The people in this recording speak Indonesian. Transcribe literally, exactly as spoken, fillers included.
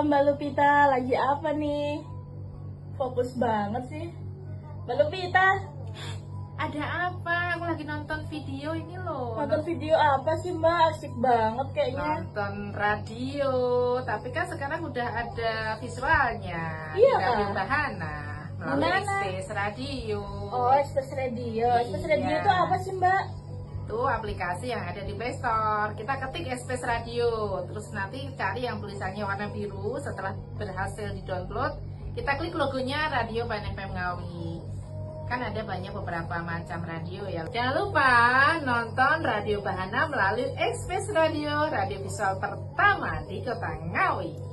Halo Mbak Lupita, lagi apa nih? Fokus banget sih. Mbak Lupita, Ada apa? Aku lagi nonton video ini loh. nonton video apa sih Mbak? Asik banget kayaknya. Nonton radio, tapi kan sekarang udah ada visualnya. Iya, di Radio Kak. Bahana melalui Mana? Express Radio. Oh, Express Radio. Express Radio Iya. itu apa sih Mbak? Itu aplikasi yang ada di Play Store. Kita ketik Express Radio, terus nanti cari yang tulisannya warna biru. Setelah berhasil di-download, kita klik logonya Radio Bahana F M Ngawi. Kan ada banyak beberapa macam radio ya. Jangan lupa nonton Radio Bahana melalui Express Radio, radio visual pertama di Kota Ngawi.